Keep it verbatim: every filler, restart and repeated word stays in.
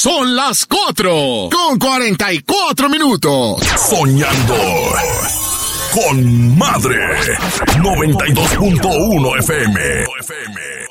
Son las cuatro con cuarenta y cuatro minutos. Soñando con Madre. noventa y dos punto uno F M.